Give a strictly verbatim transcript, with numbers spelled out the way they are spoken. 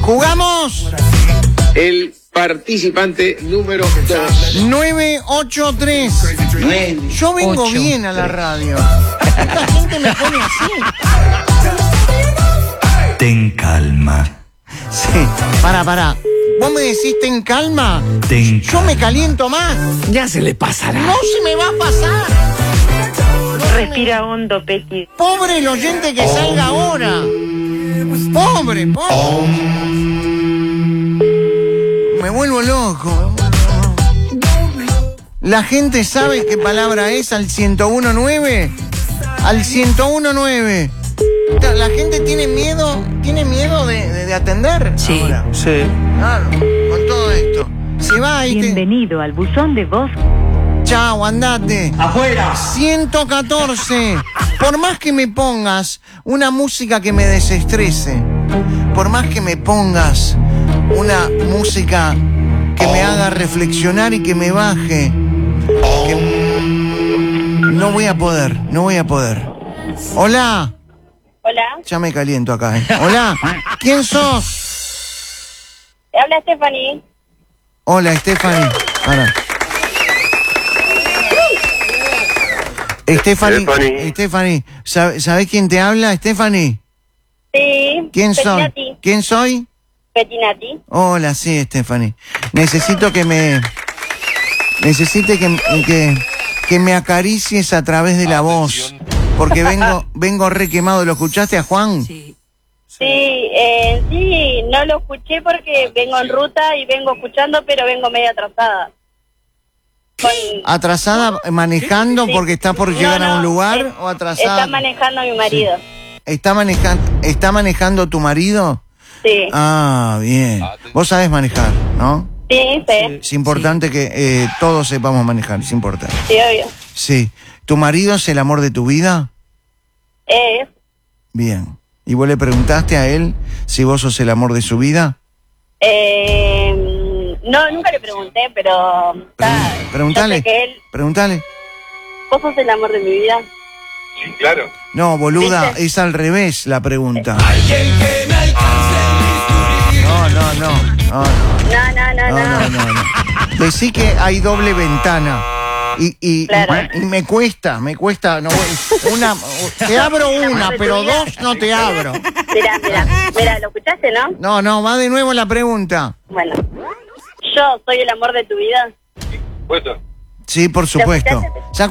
¿Jugamos? El participante número dos. nueve ocho tres. Yo vengo Ocho. bien a la radio. Esta gente me pone así. Ten calma. Sí, para, para. ¿Vos me decís ten calma? Ten Yo me caliento más. Ya se le pasará. No se me va a pasar. Respira hondo, Pequi. Pobre el oyente que salga ahora. Pobre, pobre. Me vuelvo loco. La gente sabe qué palabra es al ciento uno nueve. Al ciento uno nueve. La gente tiene miedo, tiene miedo de, de, de atender. Sí. Ahora. Sí. Claro, con todo esto. Se va ahí. Bienvenido al buzón de voz. Chao, andate. ¡Afuera! ciento catorce. Por más que me pongas una música que me desestrese, por más que me pongas una música que me haga reflexionar y que me baje, que... no voy a poder, no voy a poder. Hola. Hola, Ya me caliento acá, ¿eh? Hola. ¿Quién sos? habla Stephanie. Hola, Stephanie. Para. Stephanie, Stephanie. Stephanie, ¿sab- ¿sabés quién te habla, Stephanie? Sí. ¿Quién soy? Pettinati. ¿Quién soy? Pettinati. Hola, sí, Stephanie. Necesito que me... Necesite que, que, que me acaricies a través de la voz. Porque vengo vengo re quemado. ¿Lo escuchaste a Juan? Sí. Sí, eh, sí, no lo escuché porque vengo en ruta y vengo escuchando, pero vengo medio atrasada. Con... ¿Atrasada manejando Sí. porque está por llegar No, a un no, lugar? es- ¿O atrasada? Está manejando a mi marido. ¿Está, maneja- ¿Está manejando tu marido? Sí. Ah, bien. Vos sabés manejar, ¿no? Sí, sí, Es importante que eh, todos sepamos manejar, es importante. sí, obvio. Sí. ¿Tu marido es el amor de tu vida? Es, Bien. ¿Y vos le preguntaste a él si vos sos el amor de su vida? eh, no, nunca le pregunté, pero... está, Preguntale. yo sé que él, Preguntale. vos sos el amor de mi vida. Sí, claro. No, boluda, ¿Viste? es al revés la pregunta. No, no, no. No, No, no, no, no, no, no. no, no. Decí que hay doble ventana. Y, y, Claro. y, y me cuesta, me cuesta. No, una, te abro una, pero dos no te abro. Mira, mira, mira, ¿lo escuchaste, no? No, no, va de nuevo la pregunta. Bueno, yo soy el amor de tu vida. Puesto. Sí, por supuesto. ¿Se acuerdan?